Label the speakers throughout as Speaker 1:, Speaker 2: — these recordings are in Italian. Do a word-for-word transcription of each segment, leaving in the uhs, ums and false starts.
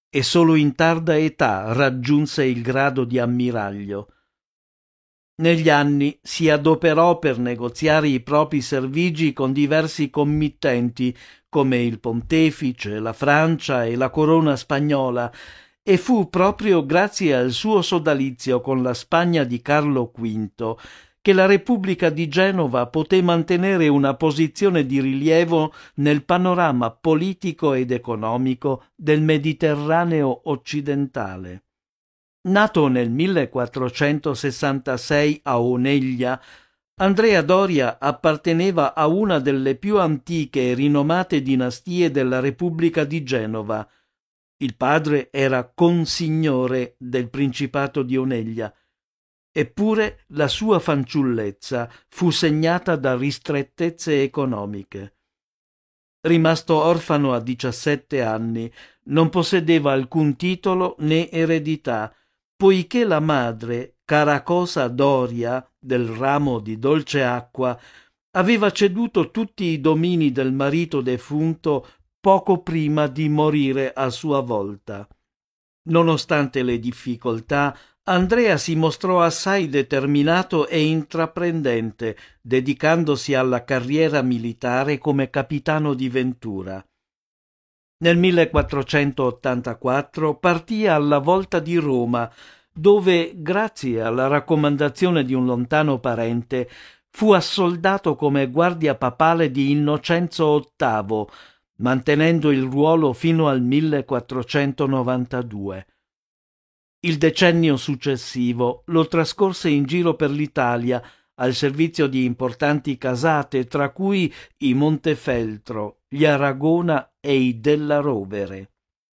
Speaker 1: e solo in tarda età raggiunse il grado di ammiraglio. Negli anni si adoperò per negoziare i propri servigi con diversi committenti come il Pontefice, la Francia e la Corona spagnola, e fu proprio grazie al suo sodalizio con la Spagna di Carlo V che la Repubblica di Genova poté mantenere una posizione di rilievo nel panorama politico ed economico del Mediterraneo occidentale. Nato nel millequattrocentosessantasei a Oneglia, Andrea Doria apparteneva a una delle più antiche e rinomate dinastie della Repubblica di Genova. Il padre era consignore del Principato di Oneglia, eppure la sua fanciullezza fu segnata da ristrettezze economiche. Rimasto orfano a diciassette anni, non possedeva alcun titolo né eredità, poiché la madre, Caracosa Doria, del ramo di Dolceacqua, aveva ceduto tutti i domini del marito defunto poco prima di morire a sua volta. Nonostante le difficoltà, Andrea si mostrò assai determinato e intraprendente, dedicandosi alla carriera militare come capitano di ventura. Nel millequattrocentottantaquattro partì alla volta di Roma, dove, grazie alla raccomandazione di un lontano parente, fu assoldato come guardia papale di Innocenzo ottavo, mantenendo il ruolo fino al millequattrocentonovantadue. Il decennio successivo lo trascorse in giro per l'Italia al servizio di importanti casate, tra cui i Montefeltro, gli Aragona e i Della Rovere.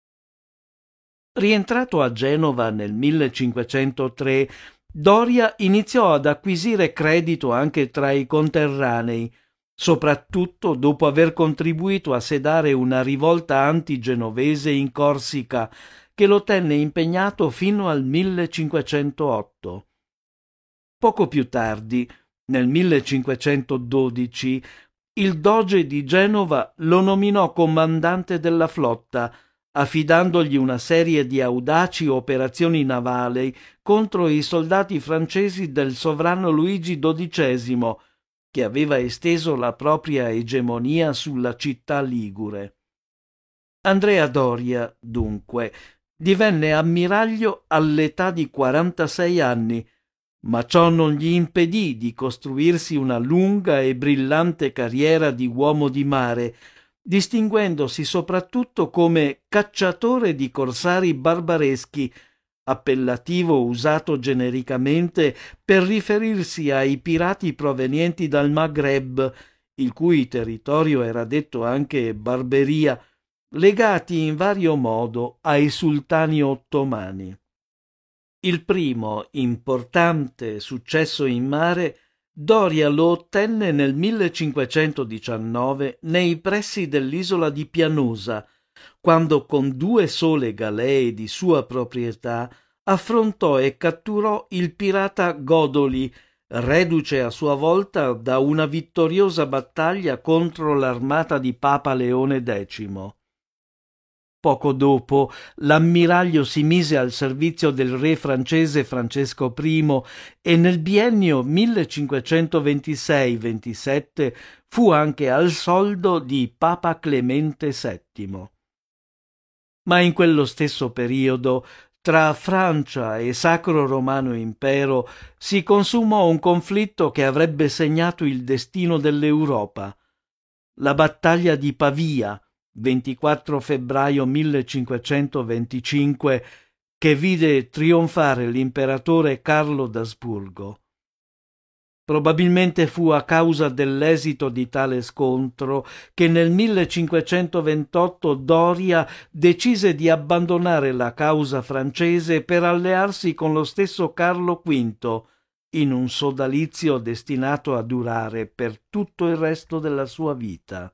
Speaker 1: Rientrato a Genova nel millecinquecentotre, Doria iniziò ad acquisire credito anche tra i conterranei, soprattutto dopo aver contribuito a sedare una rivolta antigenovese in Corsica che lo tenne impegnato fino al millecinquecentootto. Poco più tardi, nel millecinquecentododici, il doge di Genova lo nominò comandante della flotta, affidandogli una serie di audaci operazioni navali contro i soldati francesi del sovrano Luigi dodicesimo, che aveva esteso la propria egemonia sulla città ligure. Andrea Doria, dunque, divenne ammiraglio all'età di quarantasei anni, ma ciò non gli impedì di costruirsi una lunga e brillante carriera di uomo di mare, distinguendosi soprattutto come cacciatore di corsari barbareschi, appellativo usato genericamente per riferirsi ai pirati provenienti dal Maghreb, il cui territorio era detto anche Barberia, legati in vario modo ai sultani ottomani. Il primo importante successo in mare Doria lo ottenne nel millecinquecentodiciannove nei pressi dell'isola di Pianosa, quando con due sole galee di sua proprietà affrontò e catturò il pirata Godoli, reduce a sua volta da una vittoriosa battaglia contro l'armata di Papa Leone decimo. Poco dopo l'ammiraglio si mise al servizio del re francese Francesco primo e nel biennio millecinquecentoventisei ventisette fu anche al soldo di Papa Clemente settimo. Ma in quello stesso periodo, tra Francia e Sacro Romano Impero, si consumò un conflitto che avrebbe segnato il destino dell'Europa. La battaglia di Pavia, ventiquattro febbraio millecinquecentoventicinque, che vide trionfare l'imperatore Carlo d'Asburgo. Probabilmente fu a causa dell'esito di tale scontro che nel millecinquecentoventotto Doria decise di abbandonare la causa francese per allearsi con lo stesso Carlo V, in un sodalizio destinato a durare per tutto il resto della sua vita.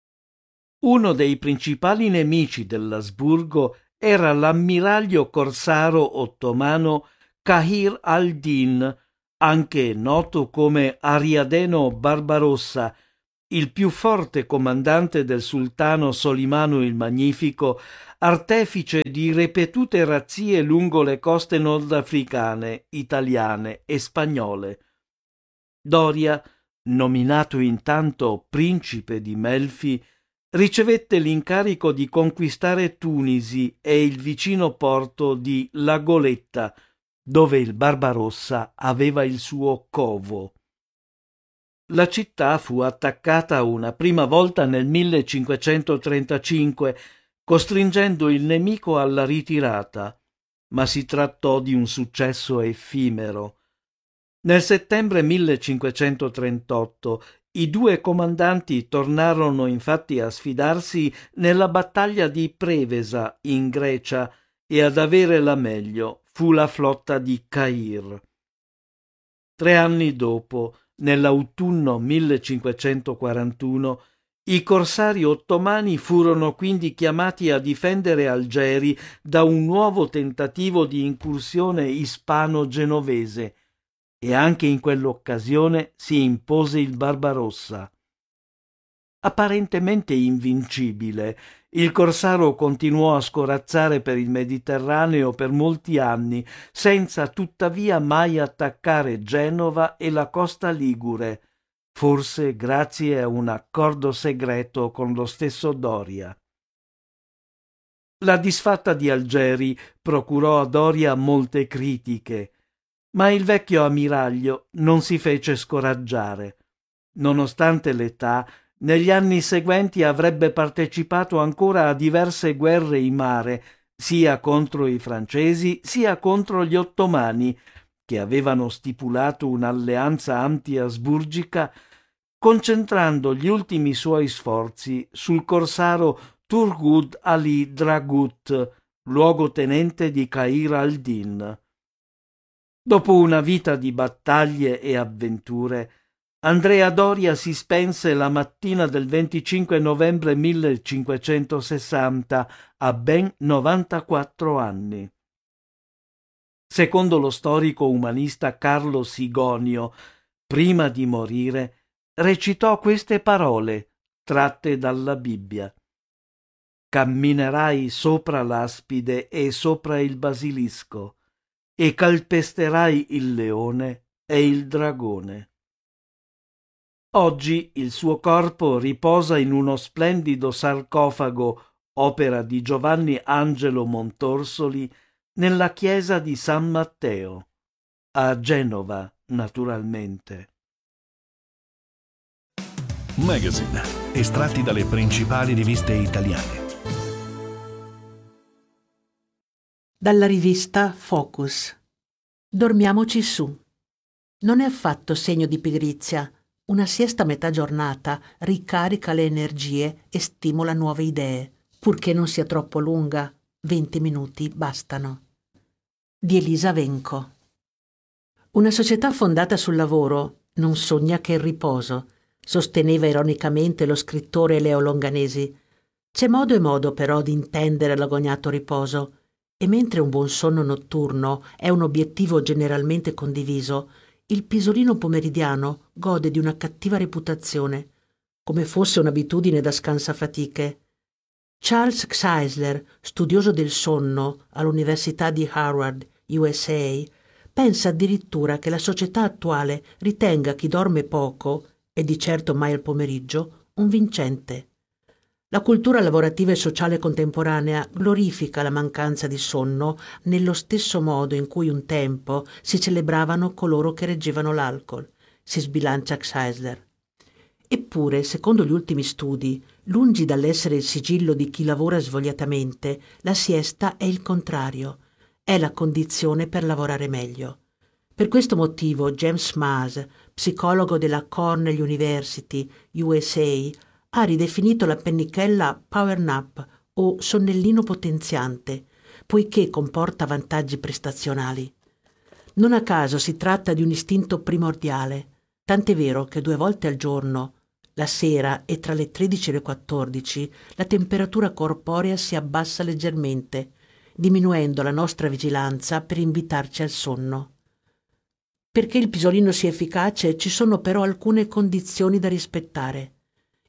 Speaker 1: Uno dei principali nemici dell'Asburgo era l'ammiraglio corsaro ottomano Kahir al-Din, anche noto come Ariadeno Barbarossa, il più forte comandante del sultano Solimano il Magnifico, artefice di ripetute razzie lungo le coste nordafricane, italiane e spagnole. Doria, nominato intanto principe di Melfi, ricevette l'incarico di conquistare Tunisi e il vicino porto di La Goletta, dove il Barbarossa aveva il suo covo. La città fu attaccata una prima volta nel millecinquecentotrentacinque, costringendo il nemico alla ritirata, ma si trattò di un successo effimero. Nel settembre millecinquecentotrentotto i due comandanti tornarono infatti a sfidarsi nella battaglia di Prevesa in Grecia, e ad avere la meglio fu la flotta di Cair. Tre anni dopo, nell'autunno millecinquecentoquarantuno, i corsari ottomani furono quindi chiamati a difendere Algeri da un nuovo tentativo di incursione ispano-genovese, e anche in quell'occasione si impose il Barbarossa. Apparentemente invincibile, il corsaro continuò a scorazzare per il Mediterraneo per molti anni, senza tuttavia mai attaccare Genova e la costa ligure, forse grazie a un accordo segreto con lo stesso Doria. La disfatta di Algeri procurò a Doria molte critiche, ma il vecchio ammiraglio non si fece scoraggiare. Nonostante l'età, negli anni seguenti avrebbe partecipato ancora a diverse guerre in mare, sia contro i francesi sia contro gli ottomani, che avevano stipulato un'alleanza anti-asburgica, concentrando gli ultimi suoi sforzi sul corsaro Turgut Ali Dragut, luogotenente di Khayr al-Din. Dopo una vita di battaglie e avventure, Andrea Doria si spense la mattina del venticinque novembre millecinquecentosessanta a ben novantaquattro anni. Secondo lo storico umanista Carlo Sigonio, prima di morire, recitò queste parole tratte dalla Bibbia: «Camminerai sopra l'aspide e sopra il basilisco, e calpesterai il leone e il dragone». Oggi il suo corpo riposa in uno splendido sarcofago, opera di Giovanni Angelo Montorsoli, nella chiesa di San Matteo, a Genova, naturalmente.
Speaker 2: Magazine, estratti dalle principali riviste italiane.
Speaker 3: Dalla rivista Focus. Dormiamoci su. Non è affatto segno di pigrizia. Una siesta a metà giornata ricarica le energie e stimola nuove idee, purché non sia troppo lunga. Venti minuti bastano. Di Elisa Venco. Una società fondata sul lavoro non sogna che il riposo, sosteneva ironicamente lo scrittore Leo Longanesi. C'è modo e modo però di intendere l'agognato riposo, e mentre un buon sonno notturno è un obiettivo generalmente condiviso, il pisolino pomeridiano gode di una cattiva reputazione, come fosse un'abitudine da scansafatiche. Charles Czeisler, studioso del sonno all'Università di Harvard, U S A, pensa addirittura che la società attuale ritenga chi dorme poco, e di certo mai al pomeriggio, un vincente. La cultura lavorativa e sociale contemporanea glorifica la mancanza di sonno nello stesso modo in cui un tempo si celebravano coloro che reggevano l'alcol, si sbilancia Czeisler. Eppure, secondo gli ultimi studi, lungi dall'essere il sigillo di chi lavora svogliatamente, la siesta è il contrario, è la condizione per lavorare meglio. Per questo motivo James Maas, psicologo della Cornell University, U S A, ha ridefinito la pennichella power nap o sonnellino potenziante, poiché comporta vantaggi prestazionali. Non a caso si tratta di un istinto primordiale, tant'è vero che due volte al giorno, la sera e tra le tredici e le quattordici, la temperatura corporea si abbassa leggermente, diminuendo la nostra vigilanza per invitarci al sonno. Perché il pisolino sia efficace ci sono però alcune condizioni da rispettare.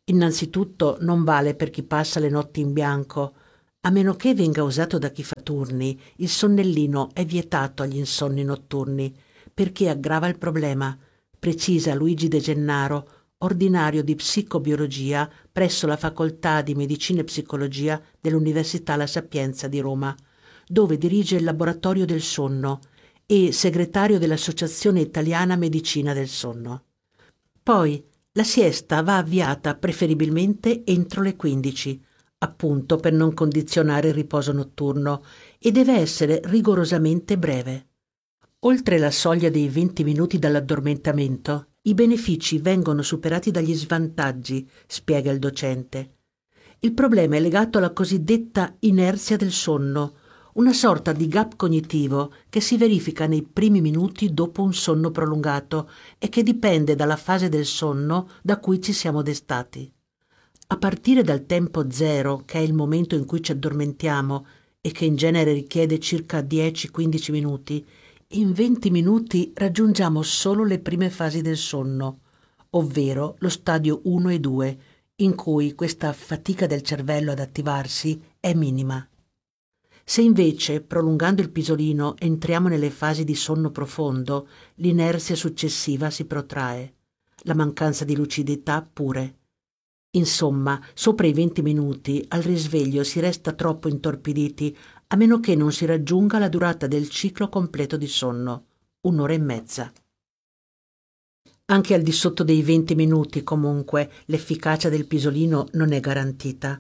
Speaker 3: Innanzitutto non vale per chi passa le notti in bianco. A meno che venga usato da chi fa turni, il sonnellino è vietato agli insonni notturni, perché aggrava il problema, precisa Luigi De Gennaro, ordinario di psicobiologia presso la Facoltà di Medicina e Psicologia dell'Università La Sapienza di Roma, dove dirige il Laboratorio del Sonno e segretario dell'Associazione Italiana Medicina del Sonno. Poi la siesta va avviata preferibilmente entro le quindici, appunto per non condizionare il riposo notturno, e deve essere rigorosamente breve. Oltre la soglia dei venti minuti dall'addormentamento, i benefici vengono superati dagli svantaggi, spiega il docente. Il problema è legato alla cosiddetta inerzia del sonno, una sorta di gap cognitivo che si verifica nei primi minuti dopo un sonno prolungato e che dipende dalla fase del sonno da cui ci siamo destati. A partire dal tempo zero, che è il momento in cui ci addormentiamo e che in genere richiede circa dieci quindici minuti, in venti minuti raggiungiamo solo le prime fasi del sonno, ovvero lo stadio uno e due, in cui questa fatica del cervello ad attivarsi è minima. Se invece, prolungando il pisolino, entriamo nelle fasi di sonno profondo, l'inerzia successiva si protrae, la mancanza di lucidità pure. Insomma, sopra i venti minuti al risveglio si resta troppo intorpiditi, a meno che non si raggiunga la durata del ciclo completo di sonno, un'ora e mezza. Anche al di sotto dei venti minuti, comunque, l'efficacia del pisolino non è garantita.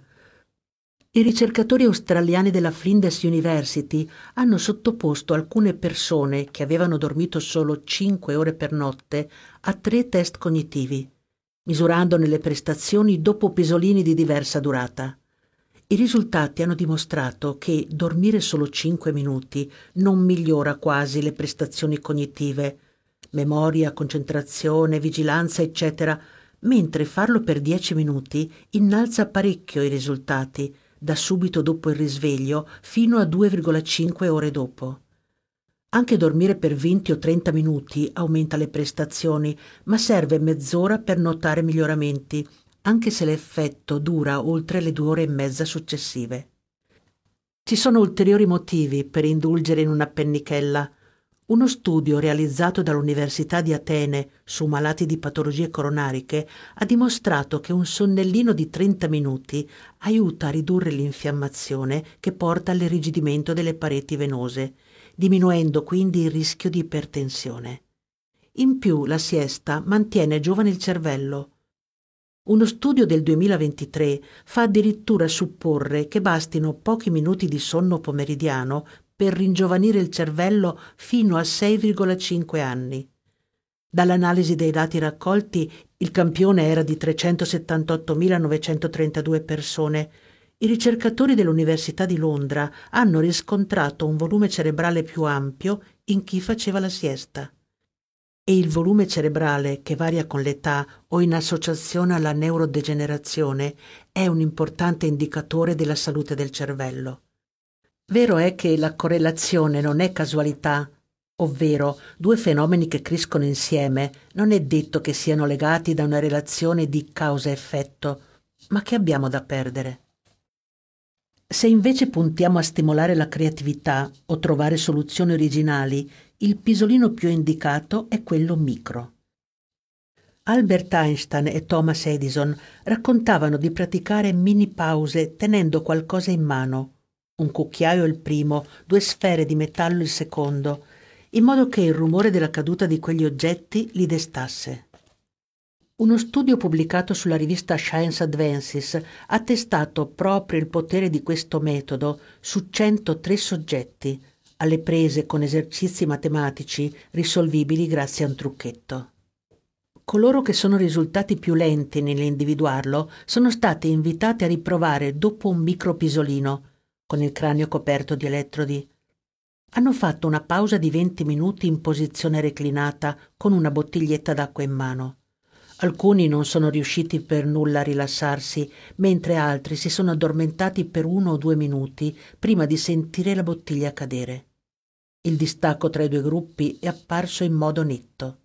Speaker 3: I ricercatori australiani della Flinders University hanno sottoposto alcune persone che avevano dormito solo cinque ore per notte a tre test cognitivi, misurandone le prestazioni dopo pisolini di diversa durata. I risultati hanno dimostrato che dormire solo cinque minuti non migliora quasi le prestazioni cognitive, memoria, concentrazione, vigilanza, eccetera, mentre farlo per dieci minuti innalza parecchio i risultati, da subito dopo il risveglio fino a due virgola cinque ore dopo. Anche dormire per venti o trenta minuti aumenta le prestazioni, ma serve mezz'ora per notare miglioramenti, anche se l'effetto dura oltre le due ore e mezza successive. Ci sono ulteriori motivi per indulgere in una pennichella. Uno studio realizzato dall'Università di Atene su malati di patologie coronariche ha dimostrato che un sonnellino di trenta minuti aiuta a ridurre l'infiammazione che porta all'irrigidimento delle pareti venose, diminuendo quindi il rischio di ipertensione. In più, la siesta mantiene giovane il cervello. Uno studio del duemilaventitré fa addirittura supporre che bastino pochi minuti di sonno pomeridiano per ringiovanire il cervello fino a sei virgola cinque anni. Dall'analisi dei dati raccolti, il campione era di trecentosettantottomilanovecentottrentadue persone. I ricercatori dell'Università di Londra hanno riscontrato un volume cerebrale più ampio in chi faceva la siesta. E il volume cerebrale, che varia con l'età o in associazione alla neurodegenerazione, è un importante indicatore della salute del cervello. Vero è che la correlazione non è casualità, ovvero due fenomeni che crescono insieme non è detto che siano legati da una relazione di causa-effetto, ma che abbiamo da perdere. Se invece puntiamo a stimolare la creatività o trovare soluzioni originali, il pisolino più indicato è quello micro. Albert Einstein e Thomas Edison raccontavano di praticare mini pause tenendo qualcosa in mano, un cucchiaio il primo, due sfere di metallo il secondo, in modo che il rumore della caduta di quegli oggetti li destasse. Uno studio pubblicato sulla rivista Science Advances ha testato proprio il potere di questo metodo su centotré soggetti, alle prese con esercizi matematici risolvibili grazie a un trucchetto. Coloro che sono risultati più lenti nell'individuarlo sono stati invitati a riprovare dopo un micropisolino, con il cranio coperto di elettrodi. Hanno fatto una pausa di venti minuti in posizione reclinata con una bottiglietta d'acqua in mano. Alcuni non sono riusciti per nulla a rilassarsi, mentre altri si sono addormentati per uno o due minuti prima di sentire la bottiglia cadere. Il distacco tra i due gruppi è apparso in modo netto.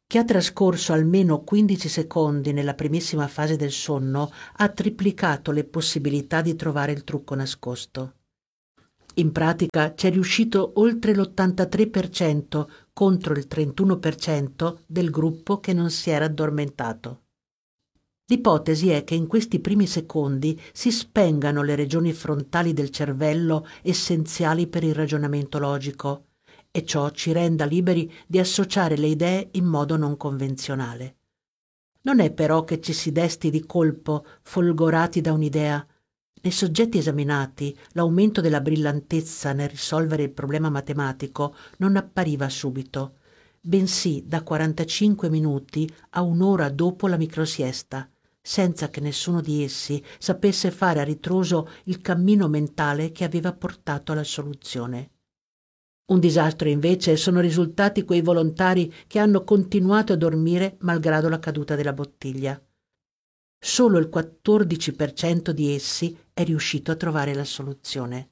Speaker 3: Chi ha trascorso almeno quindici secondi nella primissima fase del sonno ha triplicato le possibilità di trovare il trucco nascosto. In pratica c'è riuscito oltre l'ottantatré per cento contro il trentuno per cento del gruppo che non si era addormentato. L'ipotesi è che in questi primi secondi si spengano le regioni frontali del cervello essenziali per il ragionamento logico e ciò ci renda liberi di associare le idee in modo non convenzionale. Non è però che ci si desti di colpo, folgorati da un'idea. Nei soggetti esaminati l'aumento della brillantezza nel risolvere il problema matematico non appariva subito, bensì da quarantacinque minuti a un'ora dopo la microsiesta, senza che nessuno di essi sapesse fare a ritroso il cammino mentale che aveva portato alla soluzione. Un disastro invece sono risultati quei volontari che hanno continuato a dormire malgrado la caduta della bottiglia. Solo il quattordici per cento di essi è riuscito a trovare la soluzione.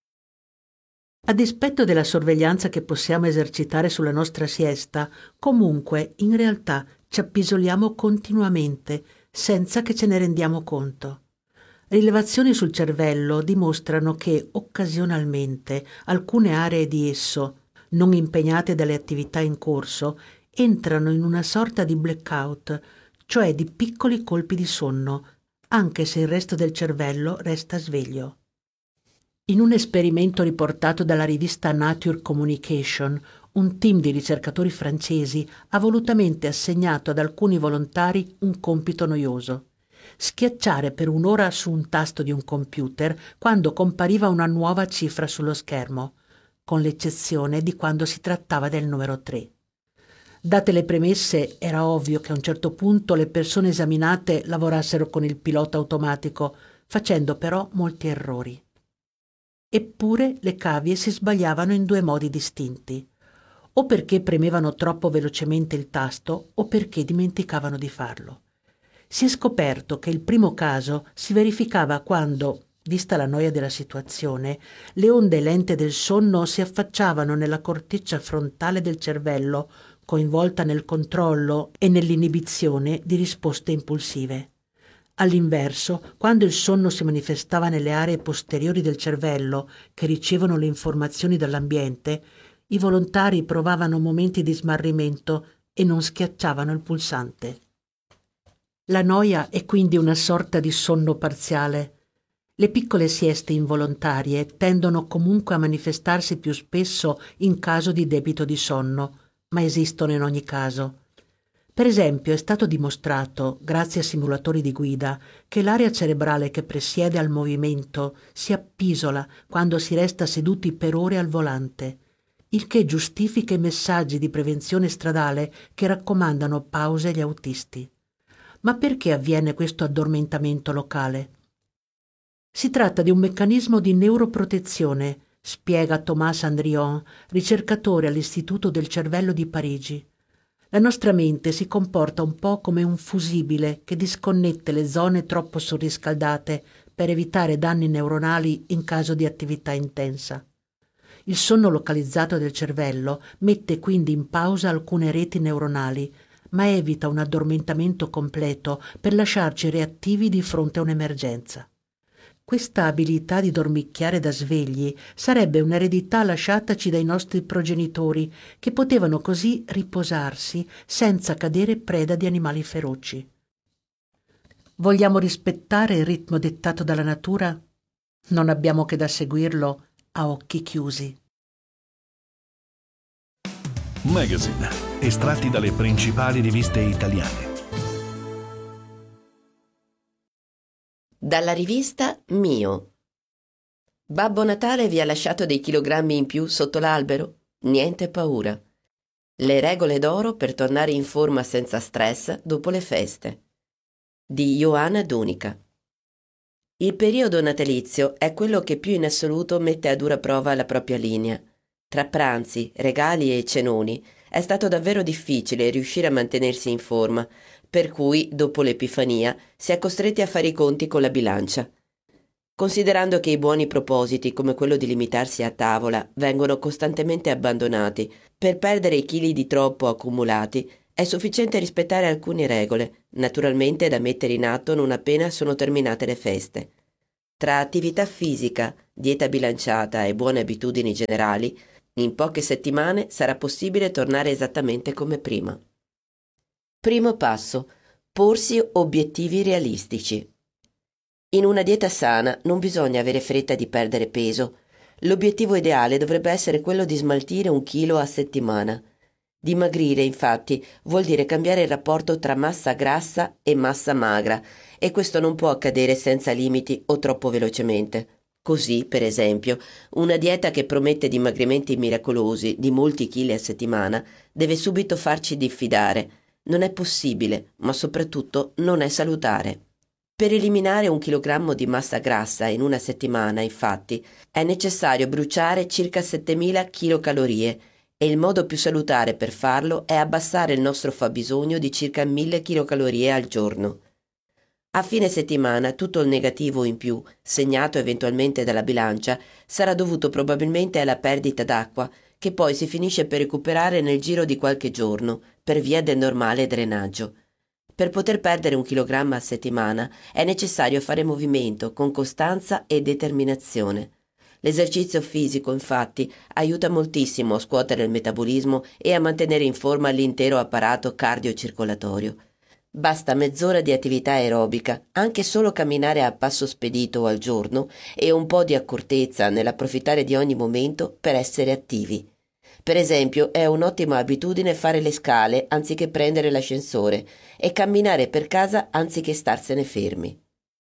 Speaker 3: A dispetto della sorveglianza che possiamo esercitare sulla nostra siesta, comunque in realtà ci appisoliamo continuamente senza che ce ne rendiamo conto. Rilevazioni sul cervello dimostrano che occasionalmente alcune aree di esso, non impegnate dalle attività in corso, entrano in una sorta di blackout, cioè di piccoli colpi di sonno, anche se il resto del cervello resta sveglio. In un esperimento riportato dalla rivista Nature Communication, un team di ricercatori francesi ha volutamente assegnato ad alcuni volontari un compito noioso: schiacciare per un'ora su un tasto di un computer quando compariva una nuova cifra sullo schermo, con l'eccezione di quando si trattava del numero tre. Date le premesse, era ovvio che a un certo punto le persone esaminate lavorassero con il pilota automatico, facendo però molti errori. Eppure le cavie si sbagliavano in due modi distinti, o perché premevano troppo velocemente il tasto o perché dimenticavano di farlo. Si è scoperto che il primo caso si verificava quando, vista la noia della situazione, le onde lente del sonno si affacciavano nella corteccia frontale del cervello, coinvolta nel controllo e nell'inibizione di risposte impulsive. All'inverso, quando il sonno si manifestava nelle aree posteriori del cervello che ricevono le informazioni dall'ambiente, i volontari provavano momenti di smarrimento e non schiacciavano il pulsante. La noia è quindi una sorta di sonno parziale. Le piccole sieste involontarie tendono comunque a manifestarsi più spesso in caso di debito di sonno, ma esistono in ogni caso. Per esempio, è stato dimostrato, grazie a simulatori di guida, che l'area cerebrale che presiede al movimento si appisola quando si resta seduti per ore al volante, il che giustifica i messaggi di prevenzione stradale che raccomandano pause agli autisti. Ma perché avviene questo addormentamento locale? Si tratta di un meccanismo di neuroprotezione, spiega Thomas Andrion, ricercatore all'Istituto del Cervello di Parigi. La nostra mente si comporta un po' come un fusibile che disconnette le zone troppo surriscaldate per evitare danni neuronali in caso di attività intensa. Il sonno localizzato del cervello mette quindi in pausa alcune reti neuronali, ma evita un addormentamento completo per lasciarci reattivi di fronte a un'emergenza. Questa abilità di dormicchiare da svegli sarebbe un'eredità lasciataci dai nostri progenitori, che potevano così riposarsi senza cadere preda di animali feroci. Vogliamo rispettare il ritmo dettato dalla natura? Non abbiamo che da seguirlo a occhi chiusi.
Speaker 2: Magazine, estratti dalle principali riviste italiane.
Speaker 4: Dalla rivista Mio. Babbo Natale vi ha lasciato dei chilogrammi in più sotto l'albero? Niente paura. Le regole d'oro per tornare in forma senza stress dopo le feste. Di Ioana Dunica. Il periodo natalizio è quello che più in assoluto mette a dura prova la propria linea. Tra pranzi, regali e cenoni è stato davvero difficile riuscire a mantenersi in forma, per cui, dopo l'Epifania, si è costretti a fare i conti con la bilancia. Considerando che i buoni propositi, come quello di limitarsi a tavola, vengono costantemente abbandonati per perdere i chili di troppo accumulati, È sufficiente rispettare alcune regole, naturalmente da mettere in atto non appena sono terminate le feste. Tra attività fisica, dieta bilanciata e buone abitudini generali, in poche settimane sarà possibile tornare esattamente come prima. Primo passo: porsi obiettivi realistici. In una dieta sana non bisogna avere fretta di perdere peso. L'obiettivo ideale dovrebbe essere quello di smaltire un chilo a settimana. Dimagrire, infatti, vuol dire cambiare il rapporto tra massa grassa e massa magra, e questo non può accadere senza limiti o troppo velocemente. Così, per esempio, una dieta che promette dimagrimenti miracolosi di molti chili a settimana deve subito farci diffidare. Non è possibile, ma soprattutto non è salutare. Per eliminare un chilogrammo di massa grassa in una settimana, infatti, è necessario bruciare circa settemila chilocalorie, e il modo più salutare per farlo è abbassare il nostro fabbisogno di circa mille chilocalorie al giorno. A fine settimana tutto il negativo in più, segnato eventualmente dalla bilancia, sarà dovuto probabilmente alla perdita d'acqua, che poi si finisce per recuperare nel giro di qualche giorno, per via del normale drenaggio. Per poter perdere un chilogrammo a settimana è necessario fare movimento con costanza e determinazione. L'esercizio fisico, infatti, aiuta moltissimo a scuotere il metabolismo e a mantenere in forma l'intero apparato cardiocircolatorio. Basta mezz'ora di attività aerobica, anche solo camminare a passo spedito al giorno, e un po' di accortezza nell'approfittare di ogni momento per essere attivi. Per esempio, è un'ottima abitudine fare le scale anziché prendere l'ascensore e camminare per casa anziché starsene fermi.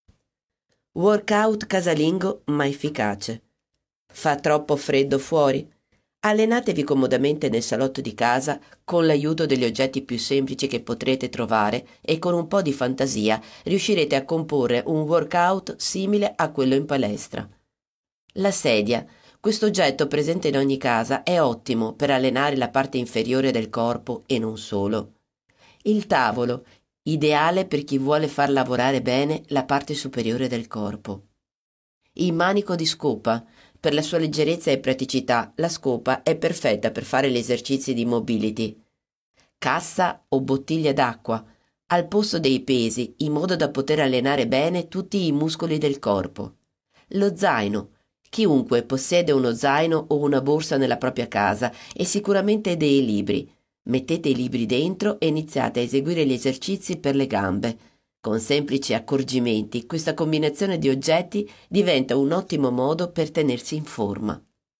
Speaker 4: Workout casalingo ma efficace. Fa troppo freddo fuori? Allenatevi comodamente nel salotto di casa con l'aiuto degli oggetti più semplici che potrete trovare, e con un po' di fantasia riuscirete a comporre un workout simile a quello in palestra. La sedia. Questo oggetto presente in ogni casa è ottimo per allenare la parte inferiore del corpo e non solo. Il tavolo, ideale per chi vuole far lavorare bene la parte superiore del corpo. Il manico di scopa. Per la sua leggerezza e praticità, la scopa è perfetta per fare gli esercizi di mobility. Cassa o bottiglia d'acqua, al posto dei pesi, in modo da poter allenare bene tutti i muscoli del corpo. Lo zaino. Chiunque possiede uno zaino o una borsa nella propria casa e sicuramente dei libri. Mettete i libri dentro e iniziate a eseguire gli esercizi per le gambe. Con semplici accorgimenti, questa combinazione di oggetti diventa un ottimo modo per tenersi in forma.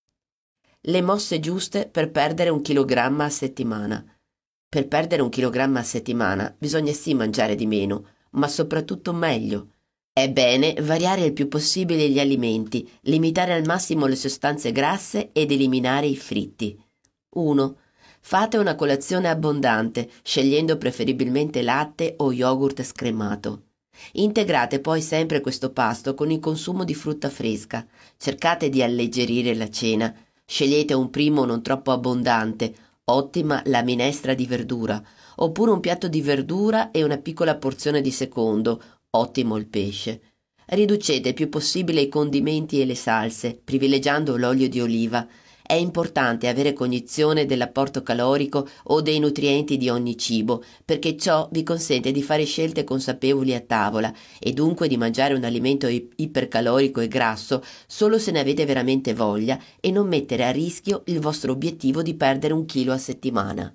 Speaker 4: Le mosse giuste per perdere un chilogrammo a settimana. Per perdere un chilogrammo a settimana bisogna sì mangiare di meno, ma soprattutto meglio. È bene variare il più possibile gli alimenti, limitare al massimo le sostanze grasse ed eliminare i fritti. uno. Fate una colazione abbondante, scegliendo preferibilmente latte o yogurt scremato. Integrate poi sempre questo pasto con il consumo di frutta fresca. Cercate di alleggerire la cena. Scegliete un primo non troppo abbondante, ottima la minestra di verdura, oppure un piatto di verdura e una piccola porzione di secondo, ottimo il pesce. Riducete il più possibile i condimenti e le salse, privilegiando l'olio di oliva. È importante avere cognizione dell'apporto calorico o dei nutrienti di ogni cibo, perché ciò vi consente di fare scelte consapevoli a tavola, e dunque di mangiare un alimento ipercalorico e grasso solo se ne avete veramente voglia, e non mettere a rischio il vostro obiettivo di perdere un chilo a settimana.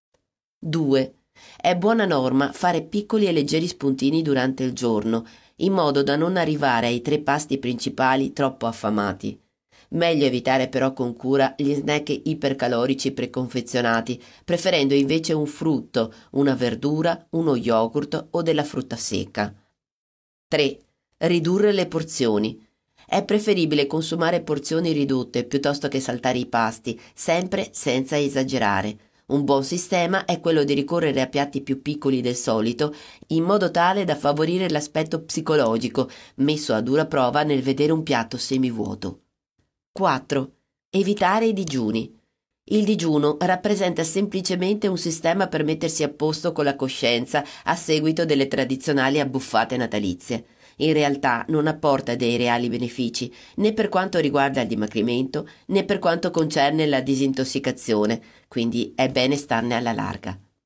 Speaker 4: due. È buona norma fare piccoli e leggeri spuntini durante il giorno, in modo da non arrivare ai tre pasti principali troppo affamati. Meglio evitare però con cura gli snack ipercalorici preconfezionati, preferendo invece un frutto, una verdura, uno yogurt o della frutta secca. tre. Ridurre le porzioni. È preferibile consumare porzioni ridotte piuttosto che saltare i pasti, sempre senza esagerare. Un buon sistema è quello di ricorrere a piatti più piccoli del solito, in modo tale da favorire l'aspetto psicologico, messo a dura prova nel vedere un piatto semivuoto. quattro. Evitare i digiuni. Il digiuno rappresenta semplicemente un sistema per mettersi a posto con la coscienza a seguito delle tradizionali abbuffate natalizie. In realtà non apporta dei reali benefici, né per quanto riguarda il dimagrimento, né per quanto concerne la disintossicazione, quindi è bene starne alla larga.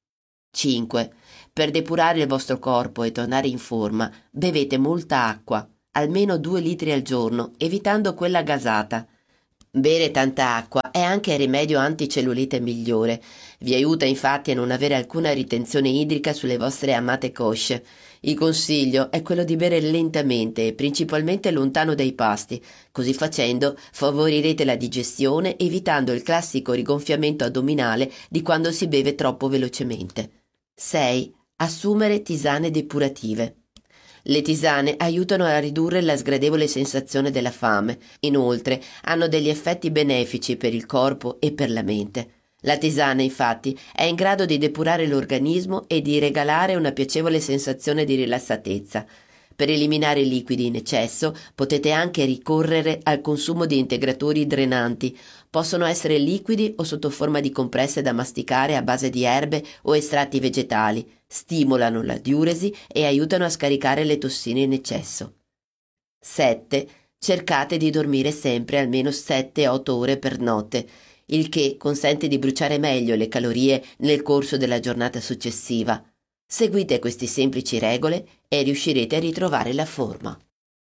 Speaker 4: cinque. Per depurare il vostro corpo e tornare in forma, bevete molta acqua, almeno due litri al giorno, evitando quella gasata. Bere tanta acqua è anche il rimedio anticellulite migliore. Vi aiuta infatti a non avere alcuna ritenzione idrica sulle vostre amate cosce. Il consiglio è quello di bere lentamente e principalmente lontano dai pasti. Così facendo favorirete la digestione, evitando il classico rigonfiamento addominale di quando si beve troppo velocemente. sei. Assumere tisane depurative. Le tisane aiutano a ridurre la sgradevole sensazione della fame. Inoltre hanno degli effetti benefici per il corpo e per la mente. La tisana, infatti, è in grado di depurare l'organismo e di regalare una piacevole sensazione di rilassatezza. Per eliminare i liquidi in eccesso potete anche ricorrere al consumo di integratori drenanti. Possono essere liquidi o sotto forma di compresse da masticare a base di erbe o estratti vegetali. Stimolano la diuresi e aiutano a scaricare le tossine in eccesso. sette. Cercate di dormire sempre almeno sette otto ore per notte, il che consente di bruciare meglio le calorie nel corso della giornata successiva. Seguite queste semplici regole e riuscirete a ritrovare la forma.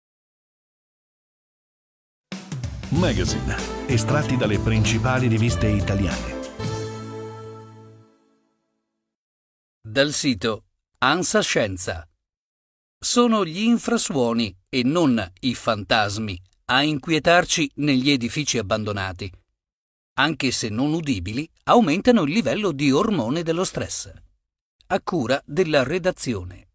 Speaker 2: Magazine, estratti dalle principali riviste italiane.
Speaker 5: Dal sito ANSA Scienza. Sono gli infrasuoni e non i fantasmi a inquietarci negli edifici abbandonati. Anche se non udibili, aumentano il livello di ormone dello stress. A cura della redazione.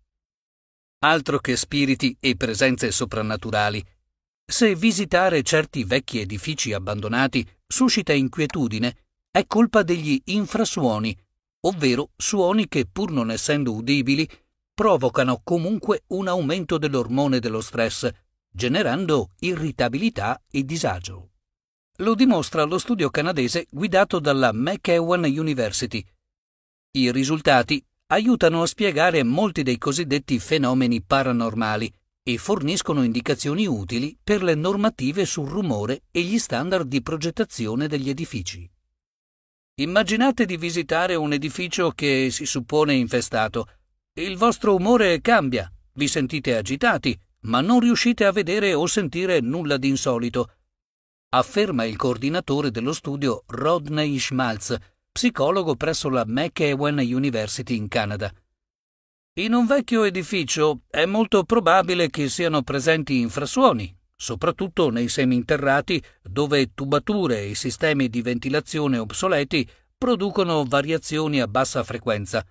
Speaker 5: Altro che spiriti e presenze soprannaturali. Se visitare certi vecchi edifici abbandonati suscita inquietudine, è colpa degli infrasuoni, ovvero suoni che, pur non essendo udibili, provocano comunque un aumento dell'ormone dello stress, generando irritabilità e disagio. Lo dimostra lo studio canadese guidato dalla McEwan University. I risultati aiutano a spiegare molti dei cosiddetti fenomeni paranormali e forniscono indicazioni utili per le normative sul rumore e gli standard di progettazione degli edifici. Immaginate di visitare un edificio che si suppone infestato. Il vostro umore cambia, vi sentite agitati, ma non riuscite a vedere o sentire nulla di insolito, afferma il coordinatore dello studio Rodney Schmaltz, psicologo presso la McEwan University in Canada. In un vecchio edificio è molto probabile che siano presenti infrasuoni, soprattutto nei seminterrati dove tubature e sistemi di ventilazione obsoleti producono variazioni a bassa frequenza.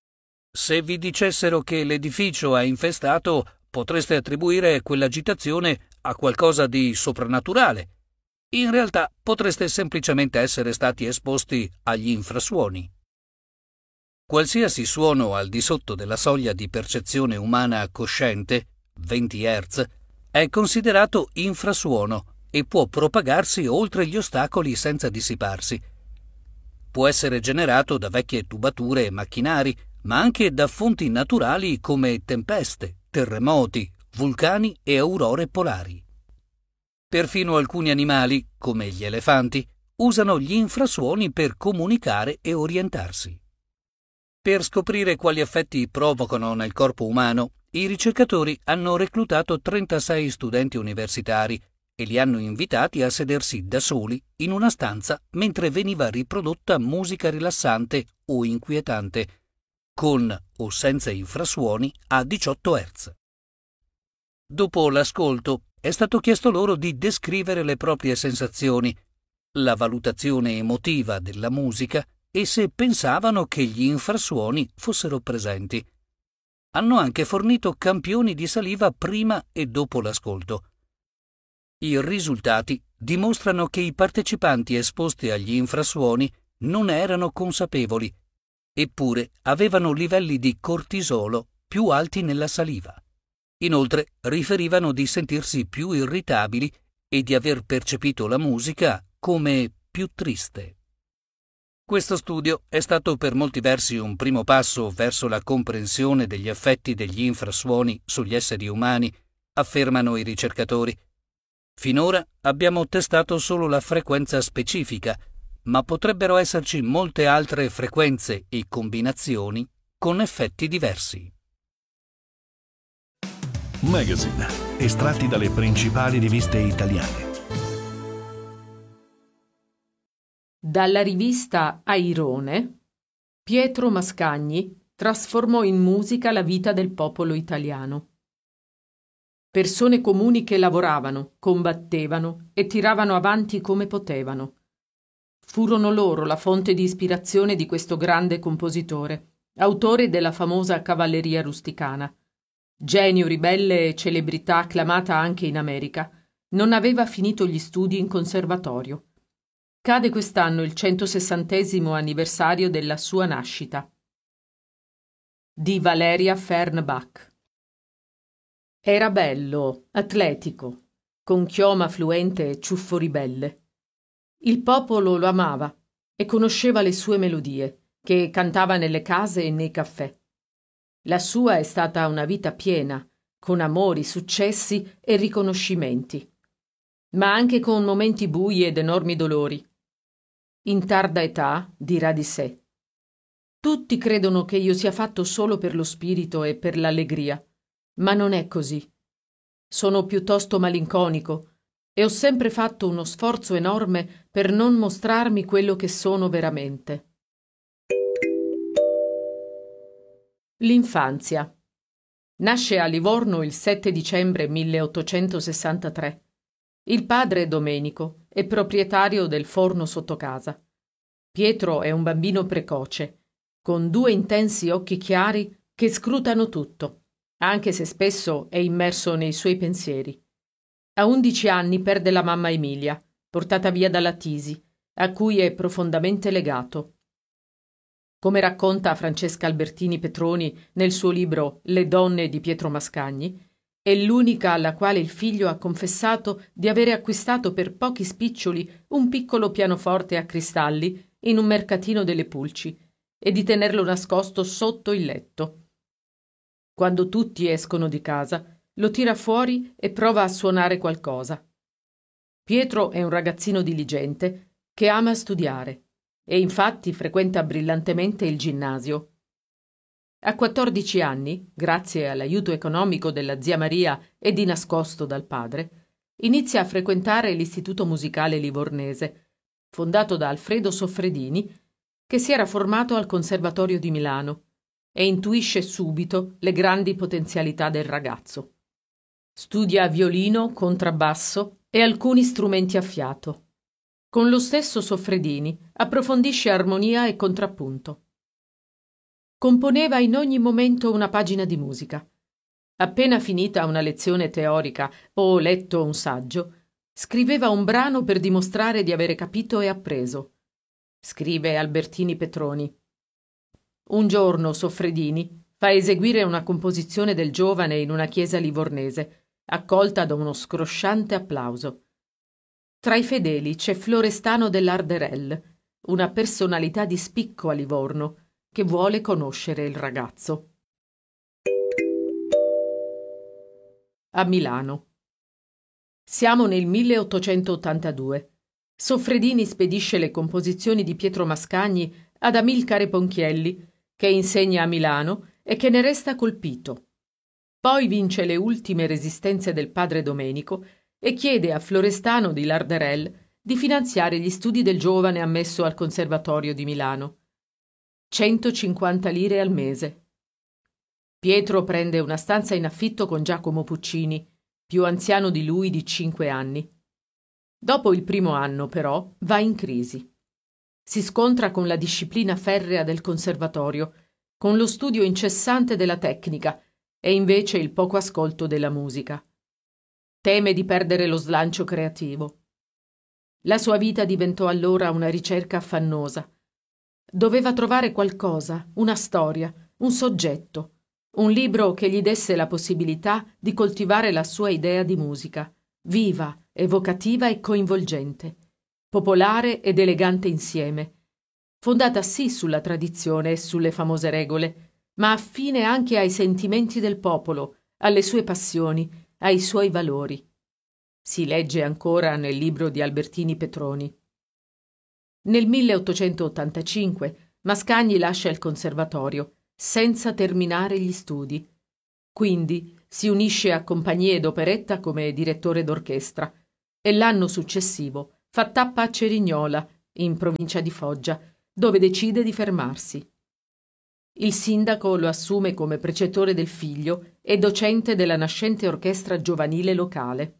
Speaker 5: Se vi dicessero che l'edificio è infestato, potreste attribuire quell'agitazione a qualcosa di soprannaturale. In realtà potreste semplicemente essere stati esposti agli infrasuoni. Qualsiasi suono al di sotto della soglia di percezione umana cosciente, venti hertz, è considerato infrasuono e può propagarsi oltre gli ostacoli senza dissiparsi. Può essere generato da vecchie tubature e macchinari, ma anche da fonti naturali come tempeste, terremoti, vulcani e aurore polari. Perfino alcuni animali, come gli elefanti, usano gli infrasuoni per comunicare e orientarsi. Per scoprire quali effetti provocano nel corpo umano, i ricercatori hanno reclutato trentasei studenti universitari e li hanno invitati a sedersi da soli in una stanza mentre veniva riprodotta musica rilassante o inquietante, con o senza infrasuoni a diciotto hertz. Dopo l'ascolto è stato chiesto loro di descrivere le proprie sensazioni, la valutazione emotiva della musica e se pensavano che gli infrasuoni fossero presenti. Hanno anche fornito campioni di saliva prima e dopo l'ascolto. I risultati dimostrano che i partecipanti esposti agli infrasuoni non erano consapevoli, eppure avevano livelli di cortisolo più alti nella saliva. Inoltre riferivano di sentirsi più irritabili e di aver percepito la musica come più triste. Questo studio è stato per molti versi un primo passo verso la comprensione degli effetti degli infrasuoni sugli esseri umani, affermano i ricercatori. Finora abbiamo testato solo la frequenza specifica, ma potrebbero esserci molte altre frequenze e combinazioni con effetti diversi.
Speaker 2: Magazine, estratti dalle principali riviste italiane.
Speaker 6: Dalla rivista Airone, Pietro Mascagni trasformò in musica la vita del popolo italiano. Persone comuni che lavoravano, combattevano e tiravano avanti come potevano. Furono loro la fonte di ispirazione di questo grande compositore, autore della famosa Cavalleria rusticana. Genio ribelle e celebrità acclamata anche in America, non aveva finito gli studi in conservatorio. Cade quest'anno il centosessantesimo anniversario della sua nascita. Di Valeria Fernbach. Era bello, atletico, con chioma fluente e ciuffo ribelle. Il popolo lo amava e conosceva le sue melodie, che cantava nelle case e nei caffè. La sua è stata una vita piena, con amori, successi e riconoscimenti, ma anche con momenti bui ed enormi dolori. In tarda età dirà di sé: tutti credono che io sia fatto solo per lo spirito e per l'allegria, ma non è così. Sono piuttosto malinconico e ho sempre fatto uno sforzo enorme per non mostrarmi quello che sono veramente. L'infanzia. Nasce a Livorno il sette dicembre milleottocentosessantatré. Il padre, Domenico, è proprietario del forno sotto casa. Pietro è un bambino precoce, con due intensi occhi chiari che scrutano tutto, anche se spesso è immerso nei suoi pensieri. A undici anni perde la mamma Emilia, portata via dalla tisi, a cui è profondamente legato. Come racconta Francesca Albertini Petroni nel suo libro Le donne di Pietro Mascagni, è l'unica alla quale il figlio ha confessato di avere acquistato per pochi spiccioli un piccolo pianoforte a cristalli in un mercatino delle Pulci e di tenerlo nascosto sotto il letto. Quando tutti escono di casa, lo tira fuori e prova a suonare qualcosa. Pietro è un ragazzino diligente che ama studiare e infatti frequenta brillantemente il ginnasio. A quattordici anni, grazie all'aiuto economico della zia Maria e di nascosto dal padre, inizia a frequentare l'istituto musicale livornese, fondato da Alfredo Soffredini, che si era formato al Conservatorio di Milano, e intuisce subito le grandi potenzialità del ragazzo. Studia violino, contrabbasso e alcuni strumenti a fiato. Con lo stesso Soffredini approfondisce armonia e contrappunto. Componeva in ogni momento una pagina di musica. Appena finita una lezione teorica o letto un saggio, scriveva un brano per dimostrare di avere capito e appreso. Scrive Albertini Petroni. Un giorno Soffredini fa eseguire una composizione del giovane in una chiesa livornese, accolta da uno scrosciante applauso. Tra i fedeli c'è Florestano dell'Arderel, una personalità di spicco a Livorno, che vuole conoscere il ragazzo. A Milano. Siamo nel milleottocentottantadue. Soffredini spedisce le composizioni di Pietro Mascagni ad Amilcare Ponchielli, che insegna a Milano e che ne resta colpito. Poi vince le ultime resistenze del padre Domenico e chiede a Florestano di Larderel di finanziare gli studi del giovane ammesso al Conservatorio di Milano. centocinquanta lire al mese. Pietro prende una stanza in affitto con Giacomo Puccini, più anziano di lui di cinque anni. Dopo il primo anno, però, va in crisi. Si scontra con la disciplina ferrea del conservatorio, con lo studio incessante della tecnica e invece il poco ascolto della musica. Teme di perdere lo slancio creativo. La sua vita diventò allora una ricerca affannosa. Doveva trovare qualcosa, una storia, un soggetto, un libro che gli desse la possibilità di coltivare la sua idea di musica, viva, evocativa e coinvolgente, popolare ed elegante insieme, fondata sì sulla tradizione e sulle famose regole, ma affine anche ai sentimenti del popolo, alle sue passioni, ai suoi valori. Si legge ancora nel libro di Albertini Petroni. Nel milleottocentottantacinque Mascagni lascia il conservatorio senza terminare gli studi. Quindi si unisce a compagnie d'operetta come direttore d'orchestra e l'anno successivo fa tappa a Cerignola, in provincia di Foggia, dove decide di fermarsi. Il sindaco lo assume come precettore del figlio e docente della nascente orchestra giovanile locale.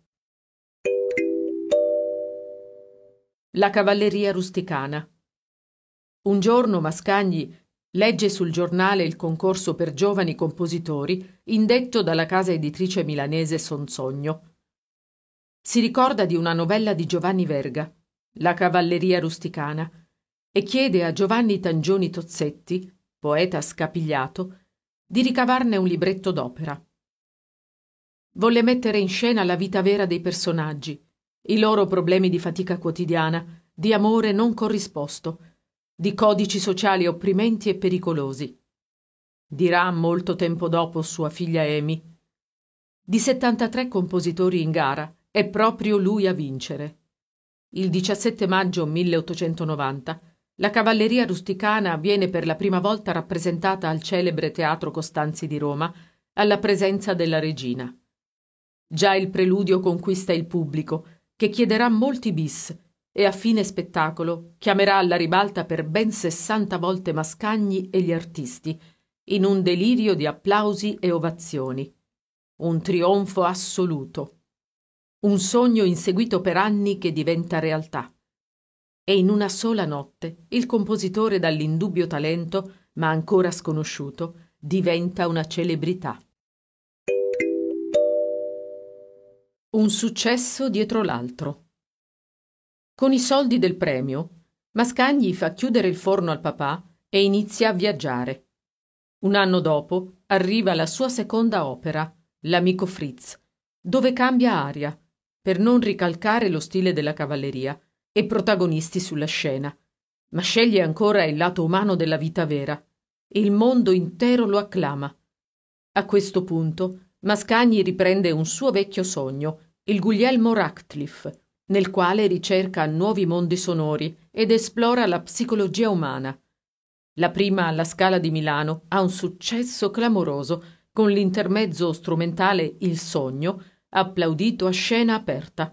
Speaker 6: La cavalleria rusticana. Un giorno Mascagni legge sul giornale il concorso per giovani compositori indetto dalla casa editrice milanese Sonsogno. Si ricorda di una novella di Giovanni Verga, La cavalleria rusticana, e chiede a Giovanni Tangioni Tozzetti, poeta scapigliato, di ricavarne un libretto d'opera. Volle mettere in scena la vita vera dei personaggi, i loro problemi di fatica quotidiana, di amore non corrisposto, di codici sociali opprimenti e pericolosi. Dirà molto tempo dopo sua figlia Amy: di settantatré compositori in gara è proprio lui a vincere. Il diciassette maggio milleottocentonovanta la cavalleria rusticana viene per la prima volta rappresentata al celebre Teatro Costanzi di Roma, alla presenza della regina. Già il preludio conquista il pubblico, che chiederà molti bis, e a fine spettacolo chiamerà alla ribalta per ben sessanta volte Mascagni e gli artisti, in un delirio di applausi e ovazioni. Un trionfo assoluto. Un sogno inseguito per anni che diventa realtà. E in una sola notte il compositore dall'indubbio talento, ma ancora sconosciuto, diventa una celebrità. Un successo dietro l'altro. Con i soldi del premio, Mascagni fa chiudere il forno al papà e inizia a viaggiare. Un anno dopo arriva la sua seconda opera, L'amico Fritz, dove cambia aria, per non ricalcare lo stile della cavalleria e protagonisti sulla scena, ma sceglie ancora il lato umano della vita vera. Il mondo intero lo acclama. A questo punto Mascagni riprende un suo vecchio sogno, il Guglielmo Ratcliffe, nel quale ricerca nuovi mondi sonori ed esplora la psicologia umana. La prima alla Scala di Milano ha un successo clamoroso con l'intermezzo strumentale Il sogno, applaudito a scena aperta.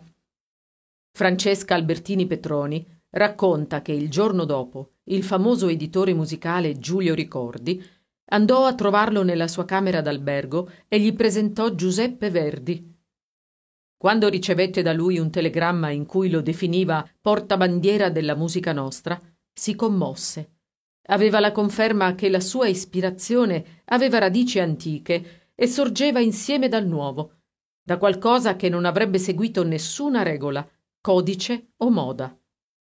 Speaker 6: Francesca Albertini Petroni racconta che il giorno dopo il famoso editore musicale Giulio Ricordi andò a trovarlo nella sua camera d'albergo e gli presentò Giuseppe Verdi. Quando ricevette da lui un telegramma in cui lo definiva portabandiera della musica nostra, si commosse. Aveva la conferma che la sua ispirazione aveva radici antiche e sorgeva insieme dal nuovo, da qualcosa che non avrebbe seguito nessuna regola, codice o moda.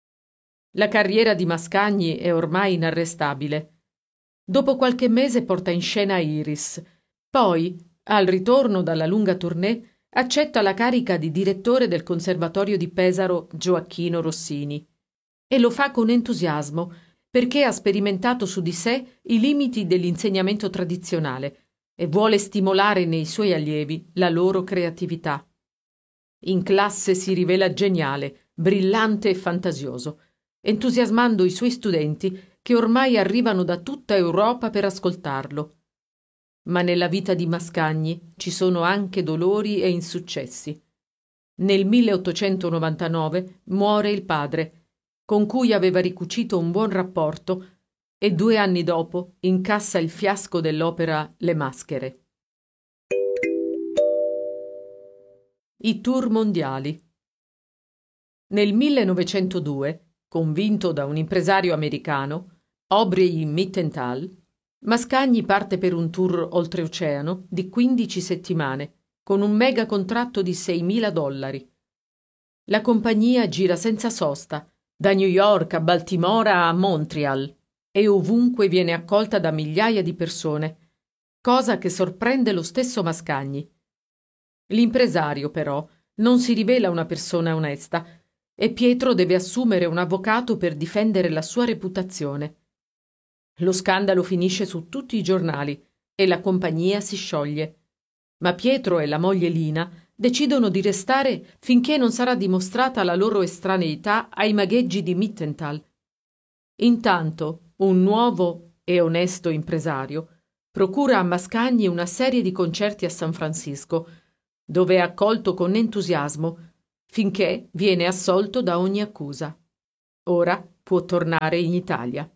Speaker 6: La carriera di Mascagni è ormai inarrestabile. Dopo qualche mese porta in scena Iris, poi, al ritorno dalla lunga tournée, accetta la carica di direttore del Conservatorio di Pesaro Gioacchino Rossini e lo fa con entusiasmo perché ha sperimentato su di sé i limiti dell'insegnamento tradizionale e vuole stimolare nei suoi allievi la loro creatività. In classe si rivela geniale, brillante e fantasioso, entusiasmando i suoi studenti che ormai arrivano da tutta Europa per ascoltarlo. Ma nella vita di Mascagni ci sono anche dolori e insuccessi. Nel milleottocentonovantanove muore il padre, con cui aveva ricucito un buon rapporto, e due anni dopo incassa il fiasco dell'opera Le Maschere. I tour mondiali. Nel millenovecentodue, convinto da un impresario americano, Aubrey Mittenthal, Mascagni parte per un tour oltreoceano di quindici settimane, con un mega contratto di seimila dollari. La compagnia gira senza sosta, da New York a Baltimora a Montreal, e ovunque viene accolta da migliaia di persone, cosa che sorprende lo stesso Mascagni. L'impresario, però, non si rivela una persona onesta e Pietro deve assumere un avvocato per difendere la sua reputazione. Lo scandalo finisce su tutti i giornali e la compagnia si scioglie. Ma Pietro e la moglie Lina decidono di restare finché non sarà dimostrata la loro estraneità ai magheggi di Mittenthal. Intanto, un nuovo e onesto impresario procura a Mascagni una serie di concerti a San Francisco, dove è accolto con entusiasmo, finché viene assolto da ogni accusa. Ora può tornare in Italia.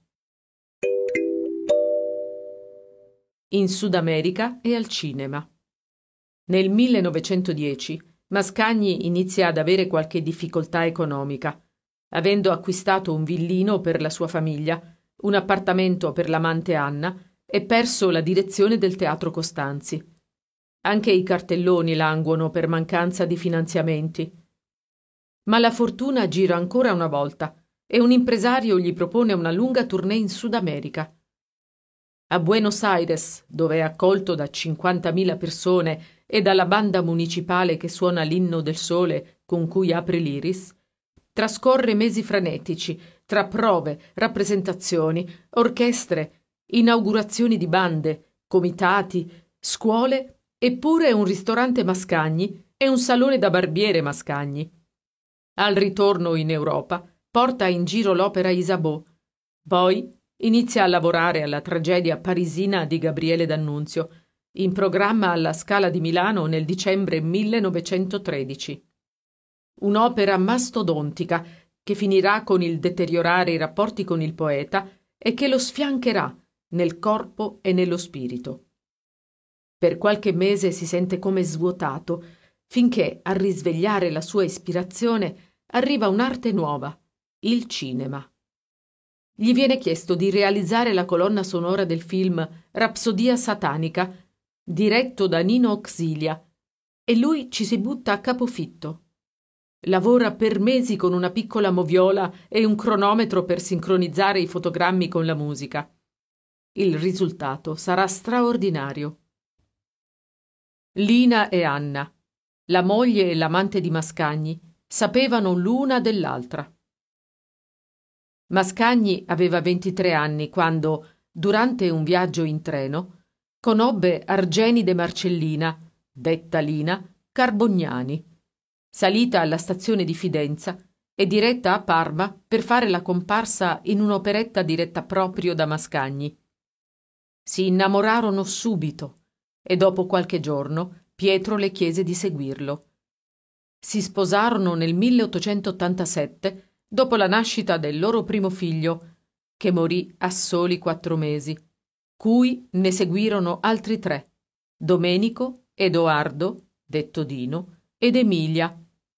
Speaker 6: In Sud America e al cinema. Nel millenovecentodieci Mascagni inizia ad avere qualche difficoltà economica, avendo acquistato un villino per la sua famiglia, un appartamento per l'amante Anna e perso la direzione del Teatro Costanzi. Anche i cartelloni languono per mancanza di finanziamenti. Ma la fortuna gira ancora una volta e un impresario gli propone una lunga tournée in Sud America. A Buenos Aires, dove è accolto da cinquantamila persone e dalla banda municipale che suona l'Inno del Sole con cui apre l'Iris, trascorre mesi frenetici tra prove, rappresentazioni, orchestre, inaugurazioni di bande, comitati, scuole e pure un ristorante Mascagni e un salone da barbiere Mascagni. Al ritorno in Europa porta in giro l'opera Isabeau, poi inizia a lavorare alla tragedia parisina di Gabriele D'Annunzio, in programma alla Scala di Milano nel dicembre millenovecentotredici. Un'opera mastodontica che finirà con il deteriorare i rapporti con il poeta e che lo sfiancherà nel corpo e nello spirito. Per qualche mese si sente come svuotato, finché a risvegliare la sua ispirazione arriva un'arte nuova, il cinema. Gli viene chiesto di realizzare la colonna sonora del film Rapsodia satanica, diretto da Nino Auxilia, e lui ci si butta a capofitto. Lavora per mesi con una piccola moviola e un cronometro per sincronizzare i fotogrammi con la musica. Il risultato sarà straordinario. Lina e Anna, la moglie e l'amante di Mascagni, sapevano l'una dell'altra. Mascagni aveva ventitré anni quando, durante un viaggio in treno, conobbe Argenide Marcellina, detta Lina, Carbognani, salita alla stazione di Fidenza e diretta a Parma per fare la comparsa in un'operetta diretta proprio da Mascagni. Si innamorarono subito e dopo qualche giorno Pietro le chiese di seguirlo. Si sposarono nel milleottocentottantasette dopo la nascita del loro primo figlio, che morì a soli quattro mesi, cui ne seguirono altri tre, Domenico, Edoardo, detto Dino, ed Emilia.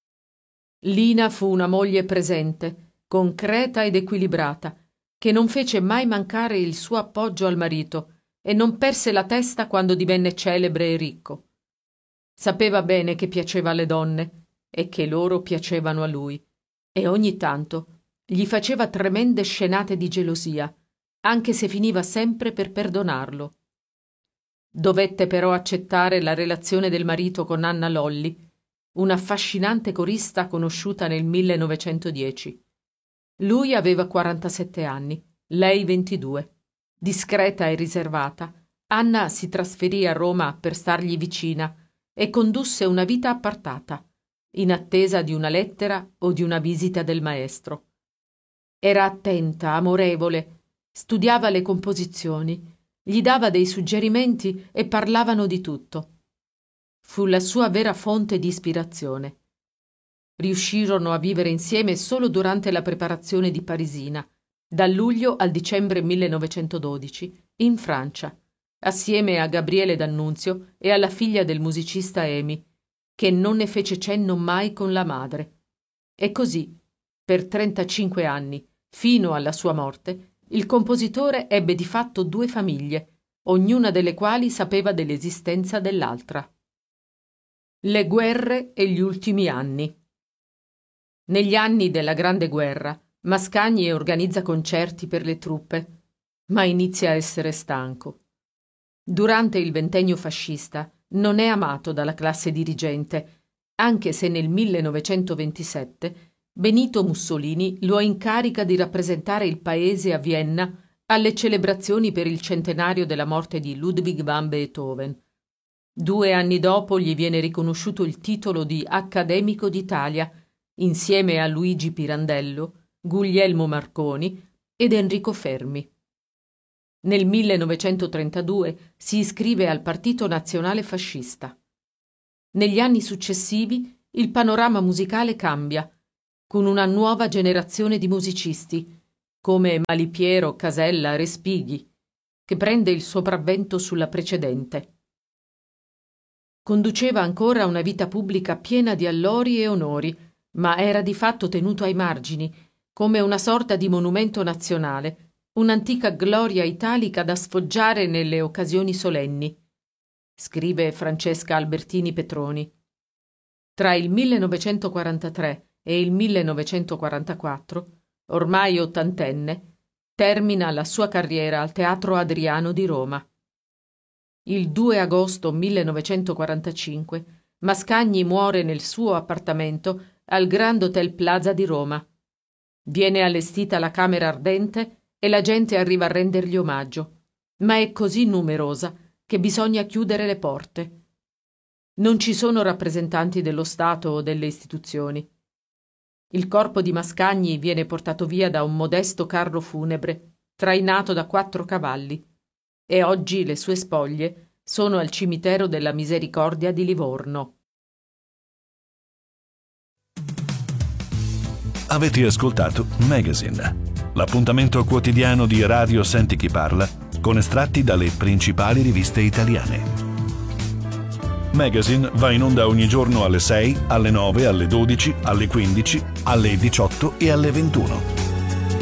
Speaker 6: Lina fu una moglie presente, concreta ed equilibrata, che non fece mai mancare il suo appoggio al marito e non perse la testa quando divenne celebre e ricco. Sapeva bene che piaceva alle donne e che loro piacevano a lui, e ogni tanto gli faceva tremende scenate di gelosia, anche se finiva sempre per perdonarlo. Dovette però accettare la relazione del marito con Anna Lolli, un'affascinante corista conosciuta nel millenovecentodieci. Lui aveva quarantasette anni, lei ventidue. Discreta e riservata, Anna si trasferì a Roma per stargli vicina e condusse una vita appartata, in attesa di una lettera o di una visita del maestro. Era attenta, amorevole, studiava le composizioni, gli dava dei suggerimenti e parlavano di tutto. Fu la sua vera fonte di ispirazione. Riuscirono a vivere insieme solo durante la preparazione di Parisina, da luglio al dicembre millenovecentododici, in Francia, assieme a Gabriele D'Annunzio e alla figlia del musicista Amy, che non ne fece cenno mai con la madre. E così, per trentacinque anni, fino alla sua morte, il compositore ebbe di fatto due famiglie, ognuna delle quali sapeva dell'esistenza dell'altra. Le guerre e gli ultimi anni. Negli anni della Grande Guerra, Mascagni organizza concerti per le truppe, ma inizia a essere stanco. Durante il ventennio fascista non è amato dalla classe dirigente, anche se nel millenovecentoventisette Benito Mussolini lo incarica di rappresentare il paese a Vienna alle celebrazioni per il centenario della morte di Ludwig van Beethoven. Due anni dopo gli viene riconosciuto il titolo di Accademico d'Italia, insieme a Luigi Pirandello, Guglielmo Marconi ed Enrico Fermi. Nel millenovecentotrentadue si iscrive al Partito Nazionale Fascista. Negli anni successivi il panorama musicale cambia, con una nuova generazione di musicisti, come Malipiero, Casella, Respighi, che prende il sopravvento sulla precedente. Conduceva ancora una vita pubblica piena di allori e onori, ma era di fatto tenuto ai margini, come una sorta di monumento nazionale, un'antica gloria italica da sfoggiare nelle occasioni solenni, scrive Francesca Albertini Petroni. Tra il millenovecentoquarantatré e il millenovecentoquarantaquattro, ormai ottantenne, termina la sua carriera al Teatro Adriano di Roma. Il due agosto millenovecentoquarantacinque Mascagni muore nel suo appartamento al Grand Hotel Plaza di Roma. Viene allestita la camera ardente e la gente arriva a rendergli omaggio, ma è così numerosa che bisogna chiudere le porte. Non ci sono rappresentanti dello Stato o delle istituzioni. Il corpo di Mascagni viene portato via da un modesto carro funebre, trainato da quattro cavalli, e oggi le sue spoglie sono al cimitero della Misericordia di Livorno.
Speaker 2: Avete ascoltato Magazine, l'appuntamento quotidiano di Radio Senti Chi Parla con estratti dalle principali riviste italiane. Magazine va in onda ogni giorno alle sei, alle nove, alle dodici, alle quindici, alle diciotto e alle ventuno.